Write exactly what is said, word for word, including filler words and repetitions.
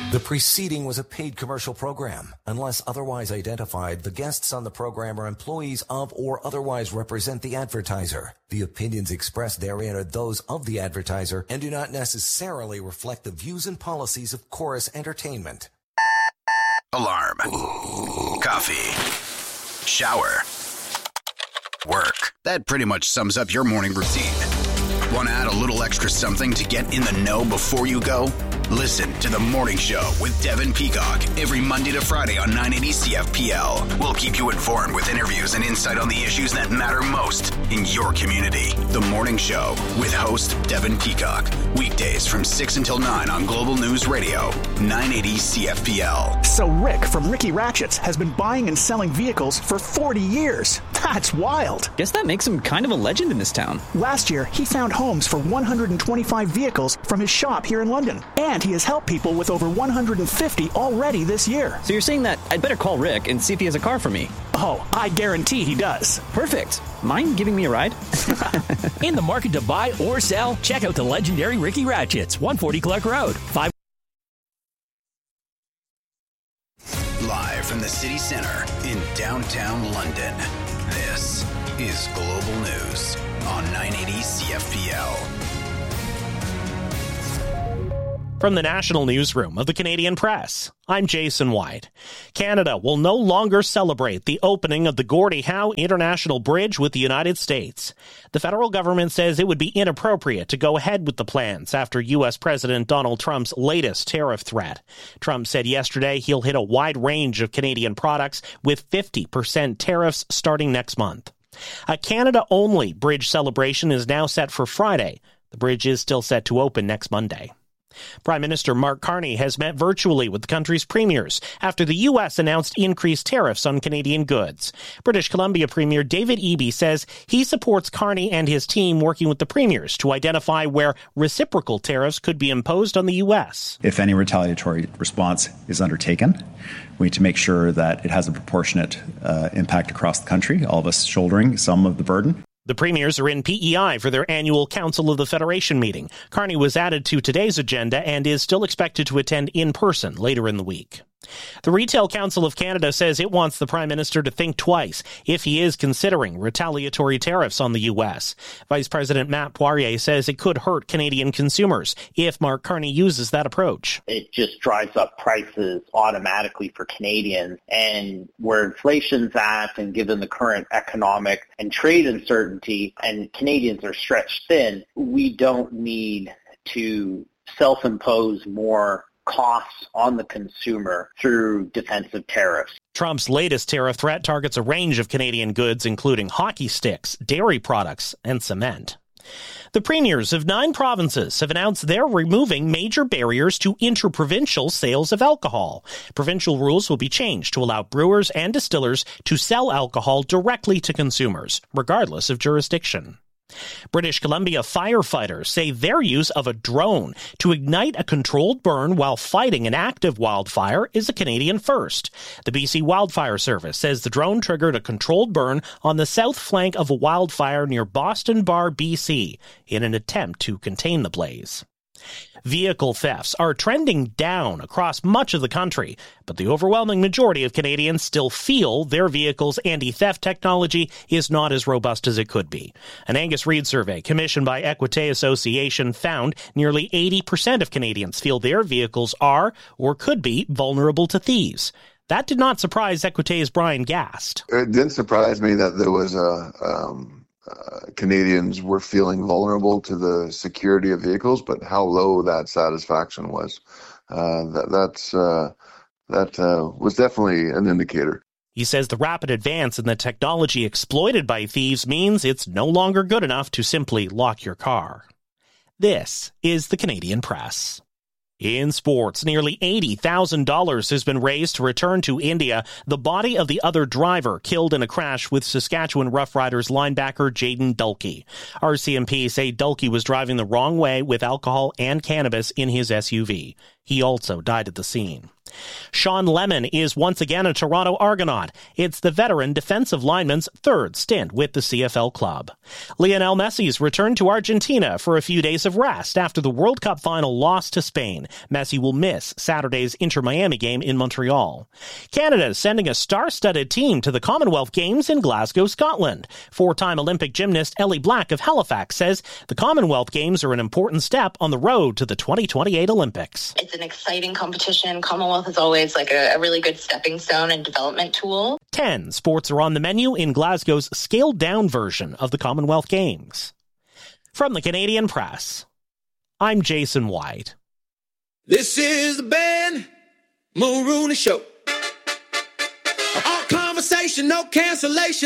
The preceding was a paid commercial program. Unless otherwise identified, the guests on the program are employees of or otherwise represent the advertiser. The opinions expressed therein are those of the advertiser and do not necessarily reflect the views and policies of Chorus Entertainment. Alarm. Coffee. Shower. Work. That pretty much sums up your morning routine. Want to add a little extra something to get in the know before you go? Listen to The Morning Show with Devin Peacock every Monday to Friday on nine eighty C F P L. We'll keep you informed with interviews and insight on the issues that matter most in your community. The Morning Show with host Devin Peacock. Weekdays from six until nine on Global News Radio, nine eighty C F P L. So Rick from Ricky Ratchets has been buying and selling vehicles for forty years. That's wild. Guess that makes him kind of a legend in this town. Last year, he found homes for one hundred twenty-five vehicles from his shop here in London. And he has helped people with over one hundred fifty already this year. So you're saying that I'd better call Rick and see if he has a car for me? Oh, I guarantee he does. Perfect. Mind giving me a ride? In the market to buy or sell, check out the legendary Ricky Ratchets, one forty Clark Road. Five. Live from the city center in downtown London, this is Global News on nine eighty C F P L. From the National Newsroom of the Canadian Press, I'm Jason White. Canada will no longer celebrate the opening of the Gordie Howe International Bridge with the United States. The federal government says it would be inappropriate to go ahead with the plans after U S President Donald Trump's latest tariff threat. Trump said yesterday he'll hit a wide range of Canadian products with fifty percent tariffs starting next month. A Canada-only bridge celebration is now set for Friday. The bridge is still set to open next Monday. Prime Minister Mark Carney has met virtually with the country's premiers after the U S announced increased tariffs on Canadian goods. British Columbia Premier David Eby says he supports Carney and his team working with the premiers to identify where reciprocal tariffs could be imposed on the U S. If any retaliatory response is undertaken, we need to make sure that it has a proportionate uh, impact across the country, all of us shouldering some of the burden. The premiers are in P E I for their annual Council of the Federation meeting. Carney was added to today's agenda and is still expected to attend in person later in the week. The Retail Council of Canada says it wants the Prime Minister to think twice if he is considering retaliatory tariffs on the U S. Vice President Matt Poirier says it could hurt Canadian consumers if Mark Carney uses that approach. It just drives up prices automatically for Canadians, and where inflation's at and given the current economic and trade uncertainty and Canadians are stretched thin, we don't need to self-impose more costs on the consumer through defensive tariffs. Trump's latest tariff threat targets a range of Canadian goods, including hockey sticks, dairy products, and cement. The premiers of nine provinces have announced they're removing major barriers to interprovincial sales of alcohol. Provincial rules will be changed to allow brewers and distillers to sell alcohol directly to consumers, regardless of jurisdiction. British Columbia firefighters say their use of a drone to ignite a controlled burn while fighting an active wildfire is a Canadian first. The B C Wildfire Service says the drone triggered a controlled burn on the south flank of a wildfire near Boston Bar, B C, in an attempt to contain the blaze. Vehicle thefts are trending down across much of the country, but the overwhelming majority of Canadians still feel their vehicle's anti-theft technology is not as robust as it could be. An Angus Reid survey commissioned by Equité Association found nearly eighty percent of Canadians feel their vehicles are or could be vulnerable to thieves. That did not surprise Equité's Brian Gast. It didn't surprise me that there was a... Um... Uh, Canadians were feeling vulnerable to the security of vehicles, but how low that satisfaction was, uh, that that's uh, that uh, was definitely an indicator. He says the rapid advance in the technology exploited by thieves means it's no longer good enough to simply lock your car. This is the Canadian Press. In sports, nearly eighty thousand dollars has been raised to return to India the body of the other driver killed in a crash with Saskatchewan Roughriders linebacker Jayden Dulkey. R C M P say Dulkey was driving the wrong way with alcohol and cannabis in his S U V. He also died at the scene. Sean Lemon is once again a Toronto Argonaut. It's the veteran defensive lineman's third stint with the C F L club. Lionel Messi's returned to Argentina for a few days of rest after the World Cup final loss to Spain. Messi will miss Saturday's Inter-Miami game in Montreal. Canada is sending a star-studded team to the Commonwealth Games in Glasgow, Scotland. Four-time Olympic gymnast Ellie Black of Halifax says the Commonwealth Games are an important step on the road to the twenty twenty-eight Olympics. It's an exciting competition. Commonwealth is always like a, a really good stepping stone and development tool. Ten sports are on the menu in Glasgow's scaled-down version of the Commonwealth Games. From the Canadian Press, I'm Jason White. This is the Ben Mulrooney Show. All conversation, no cancellation.